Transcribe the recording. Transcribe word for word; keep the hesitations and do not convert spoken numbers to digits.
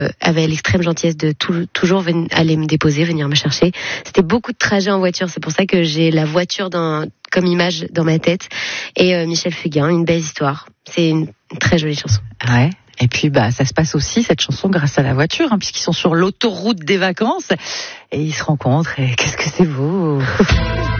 avait l'extrême gentillesse de tout, toujours venir, aller me déposer, venir me chercher. C'était beaucoup de trajets en voiture, c'est pour ça que j'ai la voiture dans, comme image dans ma tête. Et euh, Michel Fugain, une belle histoire. C'est une, une très jolie chanson. Ouais. Et puis bah ça se passe aussi cette chanson grâce à la voiture, hein, puisqu'ils sont sur l'autoroute des vacances et ils se rencontrent et qu'est-ce que c'est beau.